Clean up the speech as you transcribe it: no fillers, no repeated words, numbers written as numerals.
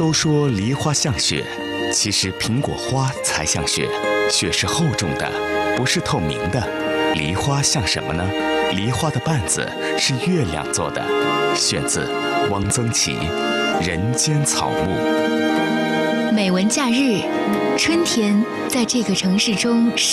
都说梨花像雪，其实苹果花才像雪，雪是厚重的，不是透明的。梨花像什么呢？梨花的瓣子是月亮做的。选自汪曾祺《人间草木》。 美文假日，春天在这个城市中